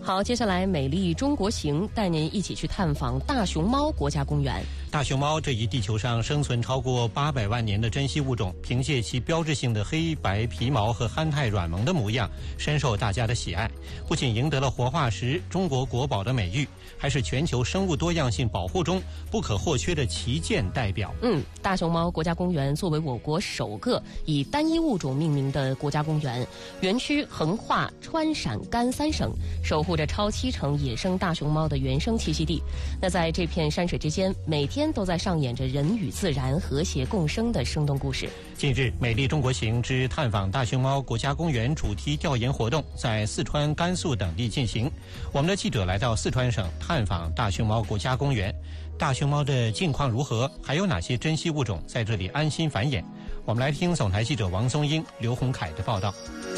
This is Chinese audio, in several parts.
好，接下来美丽中国行带您一起去探访大熊猫国家公园。 大熊猫这一地球上生存超过800万年的珍稀物种，凭借其标志性的黑白皮毛和憨态软萌的模样，深受大家的喜爱。不仅赢得了活化石、中国国宝的美誉，还是全球生物多样性保护中不可或缺的旗舰代表。 大熊猫国家公园作为我国首个以单一物种命名的国家公园，园区横跨川陕甘3省，守护着超70%野生大熊猫的原生栖息地。那在这片山水之间，每天都在上演着人与自然和谐共生的生动故事。 近日，美丽中国行之探访大熊猫国家公园主题调研活动在四川、甘肃等地进行。我们的记者来到四川省探访大熊猫国家公园，大熊猫的近况如何？还有哪些珍稀物种在这里安心繁衍？我们来听总台记者王松英、刘洪凯的报道。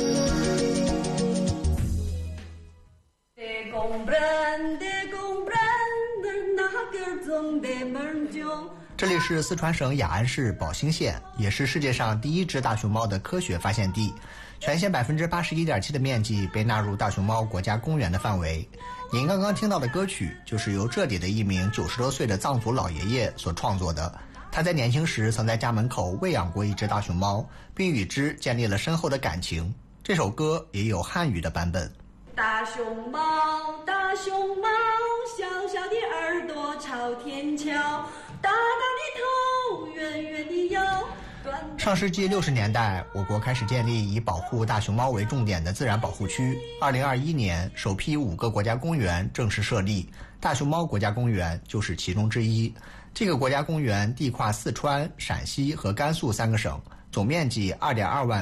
这里是四川省雅安市宝兴县，也是世界上第一只大熊猫的科学发现地。全县81.7%的面积被纳入大熊猫国家公园的范围。您刚刚听到的歌曲就是由这里的一名90多岁的藏族老爷爷所创作的。他在年轻时曾在家门口喂养过一只大熊猫，并与之建立了深厚的感情。这首歌也有汉语的版本。 大熊猫，大熊猫，小小的耳朵朝天瞧，大大的头，圆圆的腰。 上世纪60年代，我国开始建立以保护大熊猫为重点的自然保护区。2021年，首批5个国家公园正式设立，大熊猫国家公园就是其中之一。这个国家公园地跨四川、陕西和甘肃3个省，总面积2.2万